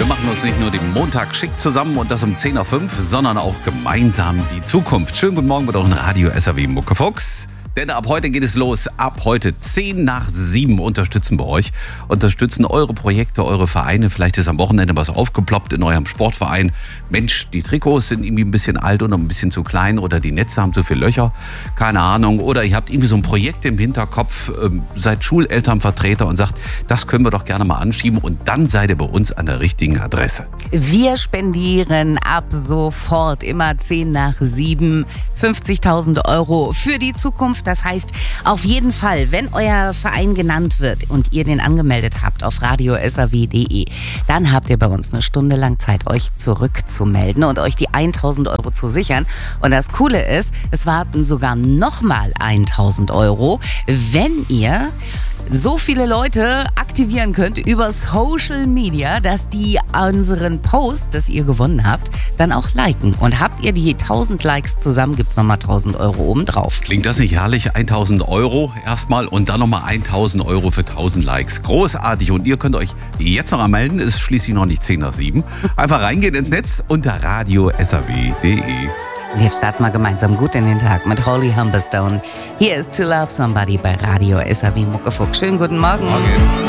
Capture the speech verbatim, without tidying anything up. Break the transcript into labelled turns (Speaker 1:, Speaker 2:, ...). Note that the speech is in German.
Speaker 1: Wir machen uns nicht nur den Montag schick zusammen und das um zehn Uhr fünf, sondern auch gemeinsam die Zukunft. Schönen guten Morgen mit eurem Radio S R W Muckefuchs. Denn ab heute geht es los. Ab heute zehn nach sieben unterstützen wir euch. Unterstützen eure Projekte, eure Vereine. Vielleicht ist am Wochenende was aufgeploppt in eurem Sportverein. Mensch, die Trikots sind irgendwie ein bisschen alt oder ein bisschen zu klein oder die Netze haben zu viele Löcher. Keine Ahnung. Oder ihr habt irgendwie so ein Projekt im Hinterkopf, ähm, seid Schulelternvertreter und sagt, das können wir doch gerne mal anschieben. Und dann seid ihr bei uns an der richtigen Adresse.
Speaker 2: Wir spendieren ab sofort immer zehn nach sieben fünfzigtausend Euro für die Zukunft. Das heißt, auf jeden Fall, wenn euer Verein genannt wird und ihr den angemeldet habt auf radio s r w punkt d e, dann habt ihr bei uns eine Stunde lang Zeit, euch zurückzumelden und euch die tausend Euro zu sichern. Und das Coole ist, es warten sogar nochmal tausend Euro, wenn ihr so viele Leute aktivieren könnt über Social Media, dass die unseren Post, das ihr gewonnen habt, dann auch liken. Und habt ihr die tausend Likes zusammen, gibt's nochmal tausend Euro obendrauf.
Speaker 1: Klingt das nicht herrlich? tausend Euro erstmal und dann nochmal tausend Euro für tausend Likes. Großartig. Und ihr könnt euch jetzt noch anmelden, ist schließlich noch nicht zehn nach sieben. Einfach reingehen ins Netz unter radio s r w punkt d e.
Speaker 2: Und jetzt starten wir gemeinsam gut in den Tag mit Holly Humberstone. Hier ist To Love Somebody bei Radio S R W Muckefuchs. Schönen guten Morgen.
Speaker 1: Morgen.